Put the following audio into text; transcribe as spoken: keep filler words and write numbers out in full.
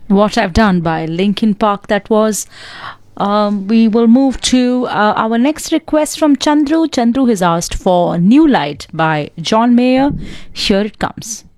What I've Done by Linkin Park. That was. Um, we will move to uh, our next request from Chandru. Chandru has asked for New Light by John Mayer. Here it comes.